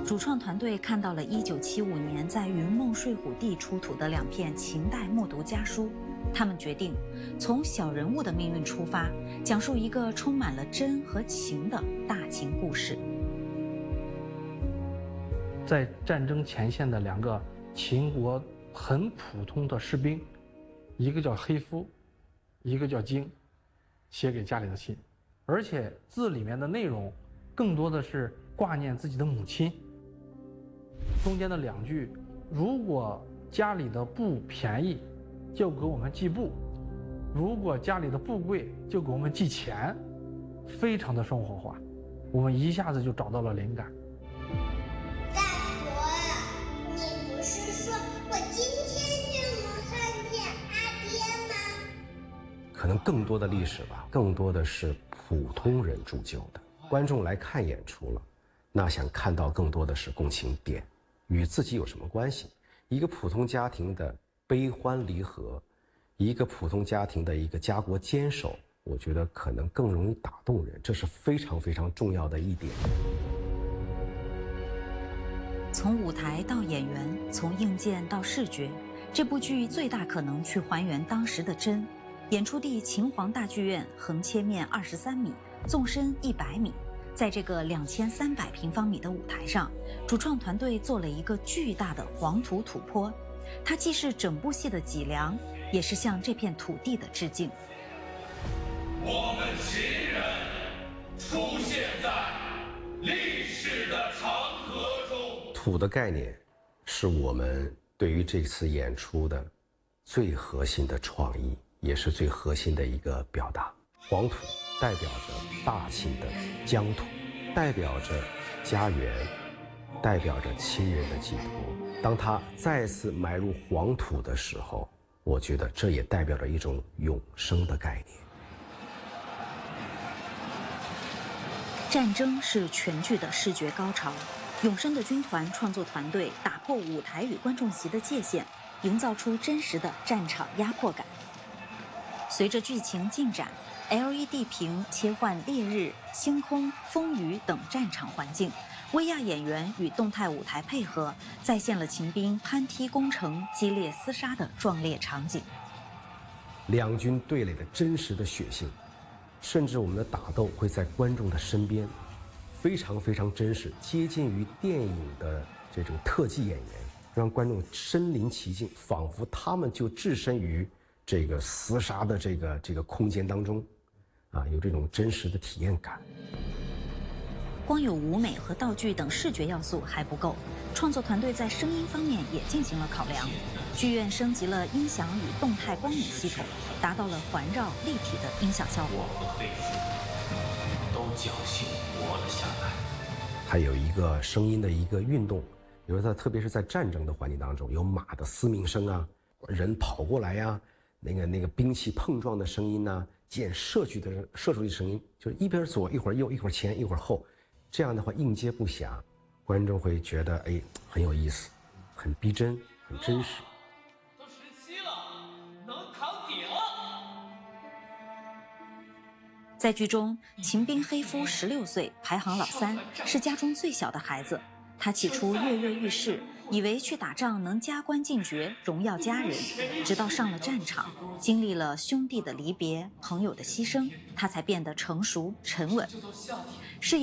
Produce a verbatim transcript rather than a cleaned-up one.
主创团队看到了一九七五年在云梦睡虎地出土的两片秦代木牍家书，他们决定从小人物的命运出发，讲述一个充满了真和情的大秦故事。 在战争前线的两个秦国很普通的士兵，一个叫黑夫，一个叫荆，写给家里的信，而且字里面的内容更多的是挂念自己的母亲。中间的两句，如果家里的布便宜，就给我们寄布；如果家里的布贵，就给我们寄钱，非常的生活化，我们一下子就找到了灵感。 大伯，你不是说我今天就能看见阿爹吗？ 可能更多的历史吧，更多的是普通人铸就的。观众来看演出了，那想看到更多的是共情点，与自己有什么关系？一个普通家庭的悲欢离合，一个普通家庭的一个家国坚守，我觉得可能更容易打动人，这是非常非常重要的一点。 从舞台到演员，从硬件到视觉，这部剧最大可能去还原当时的真。演出地秦皇大剧院横切面二十三米，纵深一百米。在这个两千三百平方米的舞台上，主创团队做了一个巨大的黄土土坡，它既是整部戏的脊梁，也是向这片土地的致敬。 我们秦人出现在历史的长河中。 土的概念是我们对于这次演出的最核心的创意，也是最核心的一个表达。黄土代表着大秦的疆土，代表着家园，代表着亲人的寄托。当他再次埋入黄土的时候，我觉得这也代表着一种永生的概念。 战争是全剧的视觉高潮，永生的军团创作团队打破舞台与观众席的界限，营造出真实的战场压迫感。随着剧情进展， L E D 屏切换烈日、星空、风雨等战场环境，威亚演员与动态舞台配合，再现了秦兵攀梯攻城、激烈厮杀的壮烈场景。 两军对垒的真实的血性，甚至我们的打斗会在观众的身边，非常非常真实，接近于电影的这种特技演员，让观众身临其境，仿佛他们就置身于这个厮杀的这个这个空间当中，啊，有这种真实的体验感。 光有舞美和道具等视觉要素还不够，创作团队在声音方面也进行了考量。剧院升级了音响与动态光影系统，达到了环绕立体的音响效果。 我和贝斯都侥幸活了下来。 还有一个声音的一个运动，比如说特别是在战争的环境当中，有马的嘶鸣声啊，人跑过来呀、啊。那个那个兵器碰撞的声音呐、啊，箭射去的射出去的声音，就是一边左一会儿右，一会儿前一会儿后，这样的话应接不暇，观众会觉得哎很有意思，很逼真，很真实。 都十七了，能扛鼎了。 在剧中，秦兵黑夫十六岁，排行老三，是家中最小的孩子。他起初跃跃欲试，以为去打仗能加官进爵，荣耀家人。直到上了战场，经历了兄弟的离别、朋友的牺牲，他才变得成熟沉稳。是